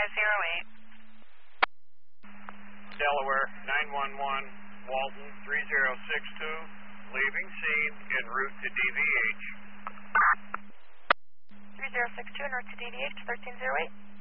Delaware 911, Walton 3062, leaving scene en route to DVH. 3062 en route to DVH, 1308.